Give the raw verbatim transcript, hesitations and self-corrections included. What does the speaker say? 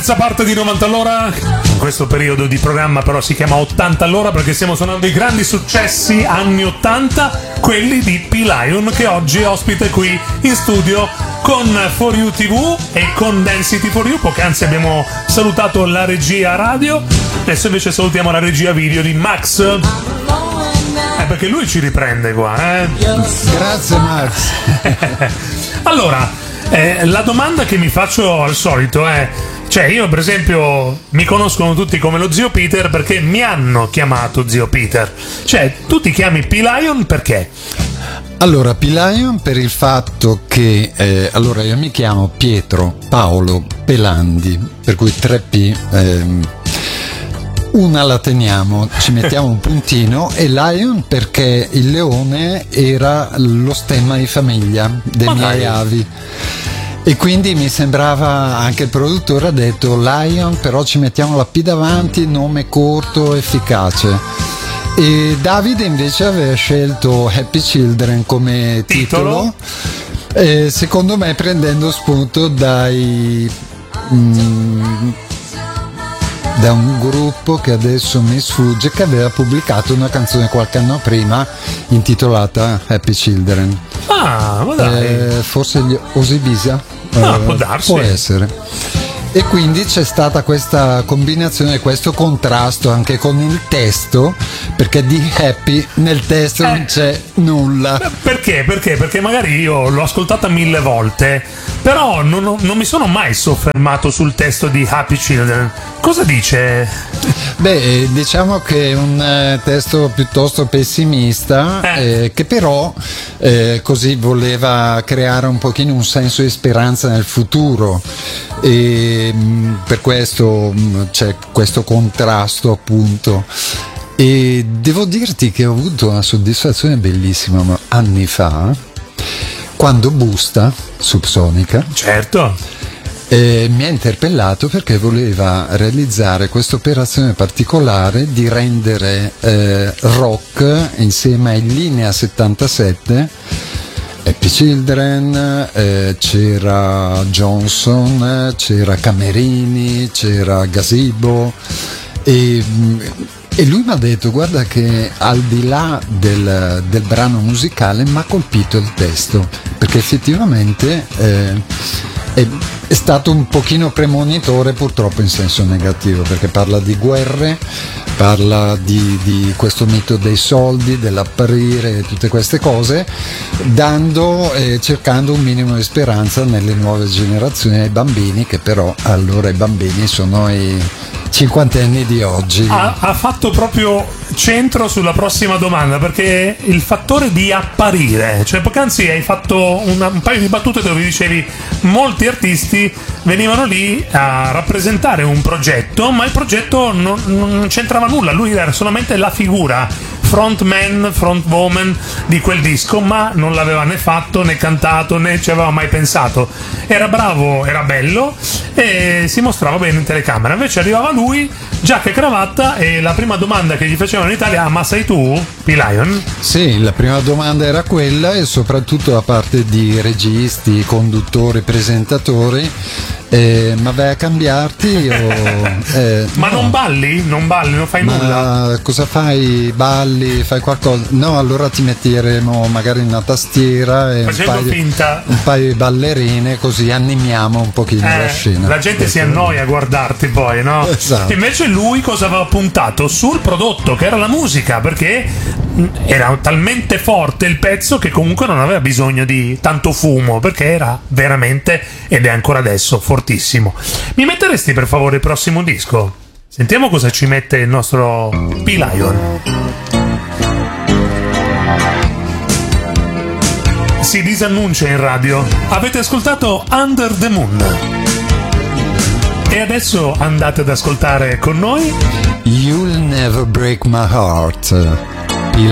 terza parte di novanta all'ora. In questo periodo di programma però si chiama ottanta all'ora perché stiamo suonando i grandi successi anni ottanta, quelli di P-Lion, che oggi è ospite qui in studio con For You tivù e con Density for You. Poc'anzi abbiamo salutato la regia radio, adesso invece salutiamo la regia video di Max. Eh, perché lui ci riprende qua, eh? Grazie Max. Allora, eh, la domanda che mi faccio al solito è, cioè io per esempio mi conoscono tutti come lo zio Peter perché mi hanno chiamato zio Peter, cioè tu ti chiami P-Lion perché? Allora, P-Lion per il fatto che eh, allora io mi chiamo Pietro Paolo Pelandi, per cui tre P, ehm, una la teniamo, ci mettiamo un puntino, e Lion perché il leone era lo stemma di famiglia dei miei avi. E quindi mi sembrava, anche il produttore ha detto Lion, però ci mettiamo la P davanti, nome corto, efficace. E Davide invece aveva scelto Happy Children come titolo, titolo eh, secondo me prendendo spunto dai mm, da un gruppo che adesso mi sfugge, che aveva pubblicato una canzone qualche anno prima intitolata Happy Children. Ah, ma dai. Eh, forse gli Osibisa? Ah, eh, può darsi. Può essere. E quindi c'è stata questa combinazione, questo contrasto anche con il testo, perché di happy nel testo eh, non c'è nulla. Perché? Perché? Perché magari io l'ho ascoltata mille volte, però non, non mi sono mai soffermato sul testo di Happy Children. Cosa dice? Beh, diciamo che è un eh, testo piuttosto pessimista, eh. Eh, che però eh, così voleva creare un pochino un senso di speranza nel futuro. E mh, per questo mh, c'è questo contrasto, appunto. E devo dirti che ho avuto una soddisfazione bellissima anni fa, quando Busta Subsonica, certo, eh, mi ha interpellato perché voleva realizzare questa operazione particolare di rendere eh, rock insieme ai Linea settantasette, Happy Children, eh, c'era Johnson, c'era Camerini, c'era Gazebo, e, e lui mi ha detto guarda che al di là del, del brano musicale mi ha colpito il testo, perché effettivamente eh, è, è stato un pochino premonitore, purtroppo in senso negativo, perché parla di guerre, parla di, di questo mito dei soldi, dell'apparire, tutte queste cose, dando eh, cercando un minimo di speranza nelle nuove generazioni, ai bambini, che però allora i bambini sono i cinquantenni di oggi. Ha, ha fatto proprio centro sulla prossima domanda, perché il fattore di apparire, cioè poc'anzi hai fatto una, un paio di battute dove dicevi molti artisti venivano lì a rappresentare un progetto, ma il progetto non, non c'entrava nulla, lui era solamente la figura frontman, frontwoman di quel disco, ma non l'aveva né fatto né cantato né ci aveva mai pensato. Era bravo, era bello e si mostrava bene in telecamera. Invece arrivava lui, giacca e cravatta, e la prima domanda che gli facevano in Italia: ma sei tu P-Lion? Sì, la prima domanda era quella, e soprattutto da parte di registi, conduttori, presentatori. Eh, ma vai a cambiarti o, eh, ma no. non balli? Non balli, non fai ma nulla? Cosa fai? Balli? Fai qualcosa? No, allora ti metteremo magari una tastiera e un paio, finta. un paio di ballerine, così animiamo un pochino eh, la scena. La gente Questo si annoia a guardarti poi, no? Esatto. Invece lui cosa aveva puntato? Sul prodotto, che era la musica, perché era talmente forte il pezzo che comunque non aveva bisogno di tanto fumo, perché era veramente, ed è ancora adesso, fortissimo. Mi metteresti per favore il prossimo disco? Sentiamo cosa ci mette il nostro P-Lion. Si disannuncia in radio. Avete ascoltato Under the Moon. E adesso andate ad ascoltare con noi You'll Never Break My Heart.